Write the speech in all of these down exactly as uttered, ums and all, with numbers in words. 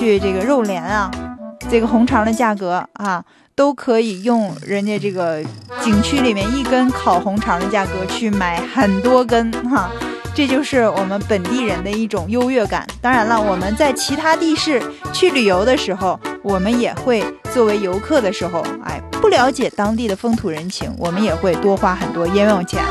去这个肉联啊，这个红肠的价格啊，都可以用人家这个景区里面一根烤红肠的价格去买很多根哈。这就是我们本地人的一种优越感。当然了，我们在其他地市去旅游的时候，我们也会作为游客的时候，哎，不了解当地的风土人情，我们也会多花很多冤枉钱。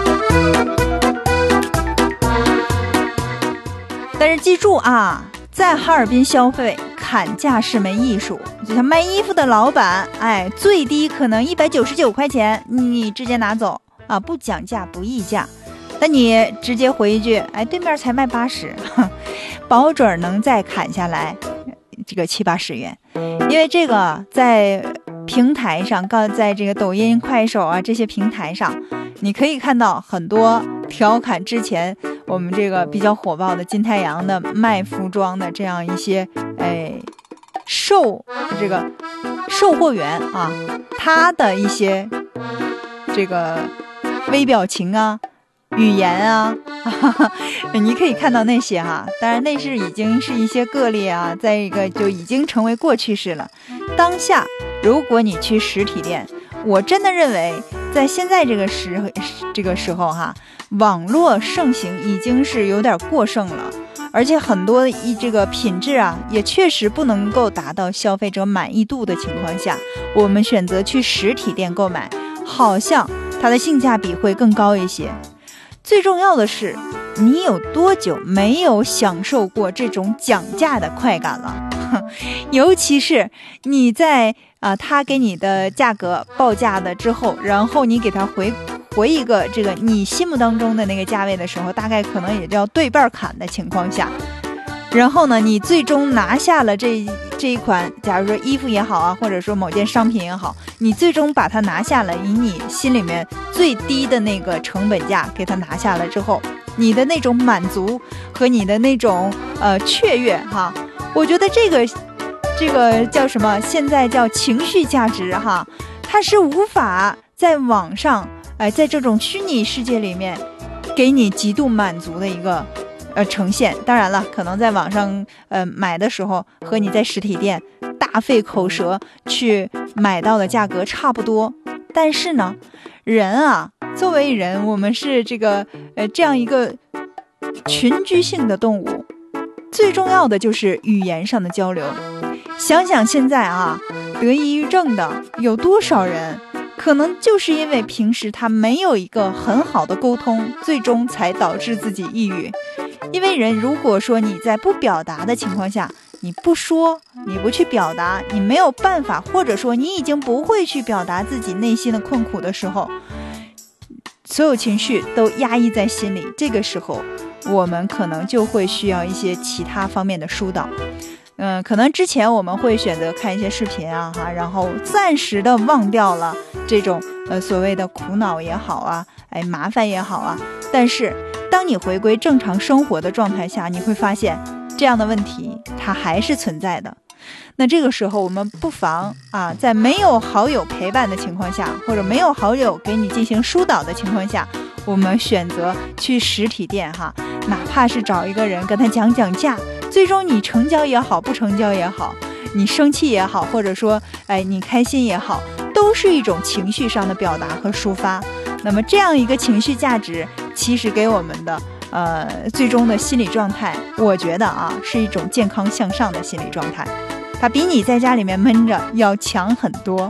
但是记住啊，在哈尔滨消费砍价是门艺术，就像卖衣服的老板，哎，最低可能一百九十九块钱，你直接拿走啊，不讲价不议价。那你直接回一句，哎，对面才卖八十，保准能再砍下来这个七八十元。因为这个在平台上，刚在这个抖音、快手啊这些平台上，你可以看到很多调侃之前我们这个比较火爆的金太阳的卖服装的这样一些哎售这个售货员啊，他的一些这个微表情啊。语言啊，哈哈，你可以看到那些哈，当然那是已经是一些个例啊，再一个就已经成为过去式了。当下，如果你去实体店，我真的认为在现在这个时这个时候哈，网络盛行已经是有点过剩了，而且很多一这个品质啊，也确实不能够达到消费者满意度的情况下，我们选择去实体店购买，好像它的性价比会更高一些。最重要的是，你有多久没有享受过这种讲价的快感了？尤其是你在啊、呃，他给你的价格报价的之后，然后你给他回回一个这个你心目当中的那个价位的时候，大概可能也就要对半砍的情况下，然后呢，你最终拿下了这这一款，假如说衣服也好啊，或者说某件商品也好，你最终把它拿下了，以你心里面最低的那个成本价给它拿下了之后，你的那种满足和你的那种呃雀跃哈，我觉得这个这个叫什么？现在叫情绪价值哈，它是无法在网上哎，在这种虚拟世界里面给你极度满足的一个。呃，呈现当然了，可能在网上呃买的时候和你在实体店大费口舌去买到的价格差不多，但是呢，人啊，作为人，我们是这个呃这样一个群居性的动物，最重要的就是语言上的交流。想想现在啊，得抑郁症的有多少人？可能就是因为平时他没有一个很好的沟通，最终才导致自己抑郁。因为人如果说你在不表达的情况下，你不说，你不去表达，你没有办法，或者说你已经不会去表达自己内心的困苦的时候，所有情绪都压抑在心里，这个时候我们可能就会需要一些其他方面的疏导。嗯，可能之前我们会选择看一些视频啊哈，然后暂时的忘掉了这种呃所谓的苦恼也好啊，哎麻烦也好啊，但是当你回归正常生活的状态下，你会发现这样的问题它还是存在的。那这个时候我们不妨啊，在没有好友陪伴的情况下，或者没有好友给你进行疏导的情况下，我们选择去实体店哈，哪怕是找一个人跟他讲讲价，最终你成交也好，不成交也好，你生气也好，或者说哎你开心也好，都是一种情绪上的表达和抒发。那么这样一个情绪价值，其实给我们的呃最终的心理状态，我觉得啊是一种健康向上的心理状态，它比你在家里面闷着要强很多。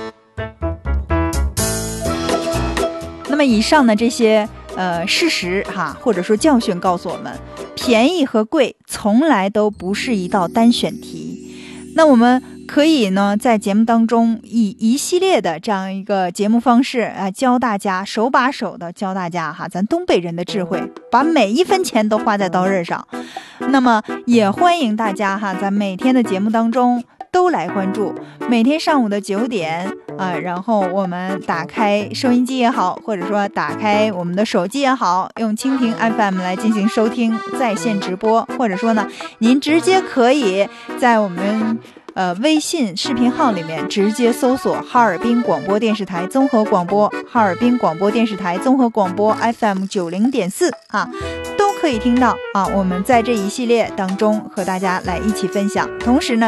那么以上的这些呃事实哈，或者说教训告诉我们，便宜和贵从来都不是一道单选题。那我们可以呢在节目当中以一系列的这样一个节目方式啊，教大家手把手的教大家哈，咱东北人的智慧，把每一分钱都花在刀刃上。那么也欢迎大家哈，在每天的节目当中都来关注，每天上午的九点啊，然后我们打开收音机也好，或者说打开我们的手机也好，用蜻蜓 F M 来进行收听在线直播，或者说呢，您直接可以在我们呃微信视频号里面直接搜索哈尔滨广播电视台综合广播，哈尔滨广播电视台综合广播 F M 九零点四啊，都可以听到啊。我们在这一系列当中和大家来一起分享，同时呢